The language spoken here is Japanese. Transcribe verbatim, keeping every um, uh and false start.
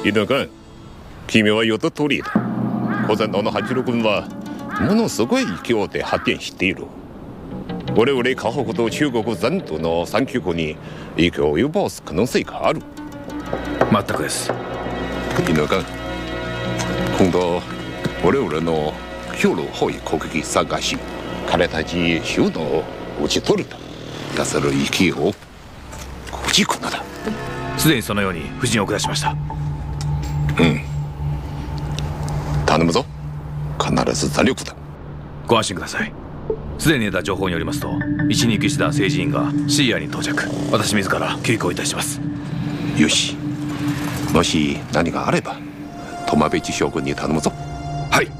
犬君、君は言った通りだ。古山道の八郎軍はものすごい勢いで発展している。我々河北と中国全土の産区に影響を及ぼす可能性がある。 全くです。 犬君、今度我々の兵糧包囲攻撃参加し、彼たち収納を打ち取るとやつる勢いをこじくのだ。 すでにそのように布陣を下しました。 うん、頼むぞ。必ず全力だ。 ご安心ください。すでに得た情報によりますと、一二九師団政治員がシーアに到着。私自ら急行いたします。 よし、もし何があれば苫米地将軍に頼むぞ。